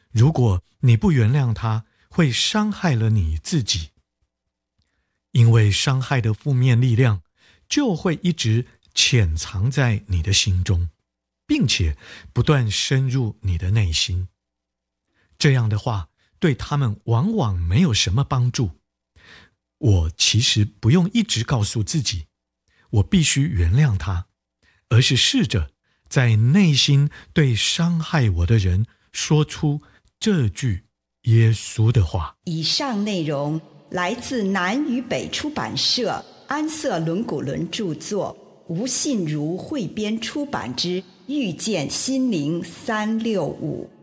如果你不原谅他，会伤害了你自己。因为伤害的负面力量就会一直潜藏在你的心中，并且不断深入你的内心。这样的话，对他们往往没有什么帮助。我其实不用一直告诉自己，我必须原谅他，而是试着在内心对伤害我的人说出这句耶稣的话。 以上内容来自南与北出版社安瑟伦古伦著作，吴信如汇编出版之《遇见心灵365》。